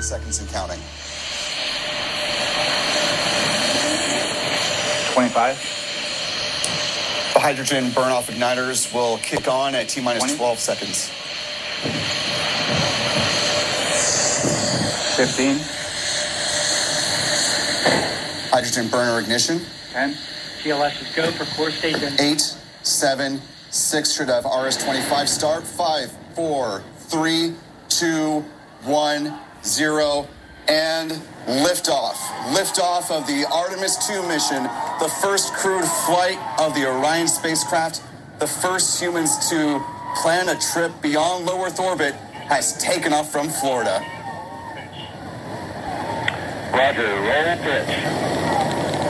seconds and counting. 25. The hydrogen burn-off igniters will kick on at T-minus 12 seconds. 15. Hydrogen burner ignition. 10. TLS is go for core stage. 8, 7, 6 should have RS-25 start. 5, 4, 3, 2, 1, 0, and liftoff. Liftoff of the Artemis 2 mission, the first crewed flight of the Orion spacecraft, the first humans to plan a trip beyond low Earth orbit, has taken off from Florida. Roger, roll pitch.